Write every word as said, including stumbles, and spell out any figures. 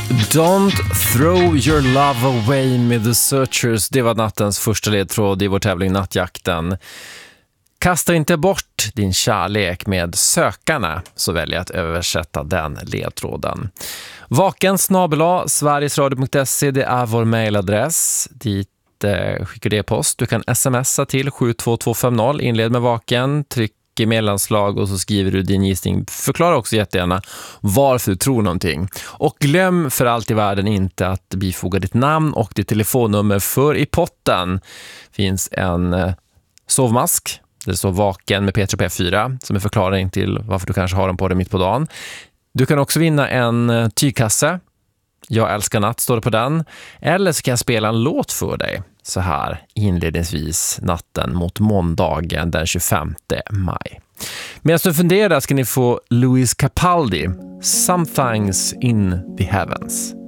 Don't throw your love away med The Searchers. Det var nattens första ledtråd i vår tävling Nattjakten. Kasta inte bort din kärlek med Sökarna, så väljer jag att översätta den ledtråden. Vaken snabel-a sverigesradio punkt se, det är vår mejladress. Dit eh, skickar det post. Du kan smsa till sju två två fem noll, inled med vaken, tryck i mellanslag och så skriver du din gissning. Förklara också jättegärna varför du tror någonting. Och glöm för allt i världen inte att bifoga ditt namn och ditt telefonnummer, för i potten finns en eh, sovmask. Det står vaken med P tre P fyra som är förklaring till varför du kanske har den på dig mitt på dagen. Du kan också vinna en tygkasse. Jag älskar natt står det på den. Eller så kan jag spela en låt för dig så här inledningsvis natten mot måndagen den tjugofemte maj. Medan du funderar ska ni få Louis Capaldi, Something's in the Heavens.